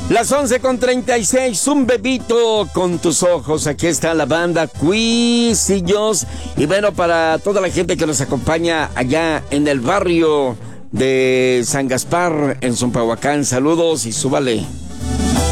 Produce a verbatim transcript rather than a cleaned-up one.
Las once con treinta y seis, un bebito con tus ojos. Aquí está la banda Cuisillos. Y bueno, para toda la gente que nos acompaña allá en el barrio de San Gaspar, en Zompahuacán, saludos y súbale.